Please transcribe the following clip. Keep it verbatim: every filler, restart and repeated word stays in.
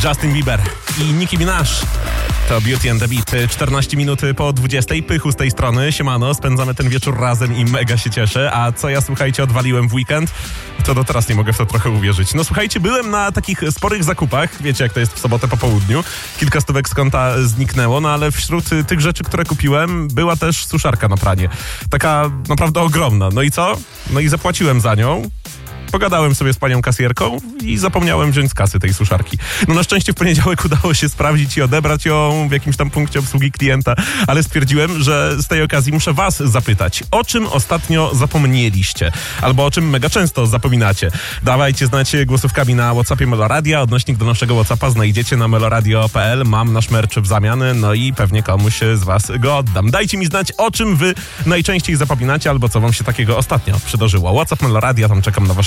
Justin Bieber i Nicki Minaj. To Beauty and the Beat. czternaście minut po dwudziestej. Pychu z tej strony. Siemano, spędzamy ten wieczór razem i mega się cieszę. A co ja, słuchajcie, odwaliłem w weekend? To do teraz nie mogę w to trochę uwierzyć. No słuchajcie, byłem na takich sporych zakupach. Wiecie, jak to jest w sobotę po południu. Kilka stówek z konta zniknęło, no ale wśród tych rzeczy, które kupiłem, była też suszarka na pranie. Taka naprawdę ogromna. No i co? No i zapłaciłem za nią. Pogadałem sobie z panią kasjerką i zapomniałem wziąć z kasy tej suszarki. No na szczęście w poniedziałek udało się sprawdzić i odebrać ją w jakimś tam punkcie obsługi klienta, ale stwierdziłem, że z tej okazji muszę was zapytać, o czym ostatnio zapomnieliście? Albo o czym mega często zapominacie? Dawajcie znać głosówkami na WhatsAppie Meloradia. Odnośnik do naszego WhatsAppa znajdziecie na meloradio kropka p l. Mam nasz merch w zamian, no i pewnie komuś z was go oddam. Dajcie mi znać, o czym wy najczęściej zapominacie, albo co wam się takiego ostatnio przydarzyło. WhatsApp Meloradia, tam czekam na wasze